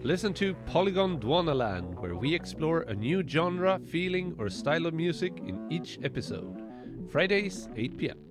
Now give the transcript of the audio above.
Listen to Polygon Dwanaland, where we explore a new genre, feeling, or style of music in each episode. Fridays, 8 p.m.